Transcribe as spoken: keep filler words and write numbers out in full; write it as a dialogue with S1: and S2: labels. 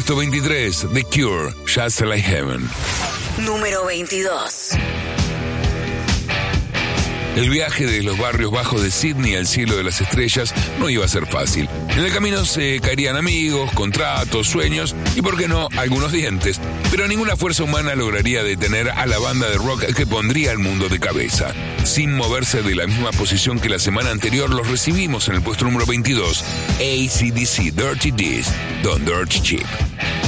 S1: Puesto veintitrés, The Cure, Just Like Heaven.
S2: Número veintidós.
S1: El viaje de los barrios bajos de Sydney al cielo de las estrellas no iba a ser fácil. En el camino se caerían amigos, contratos, sueños y, por qué no, algunos dientes. Pero ninguna fuerza humana lograría detener a la banda de rock que pondría al mundo de cabeza. Sin moverse de la misma posición que la semana anterior, los recibimos en el puesto número veintidós. A C D C, Dirty Deeds, Don't Dirty Cheap.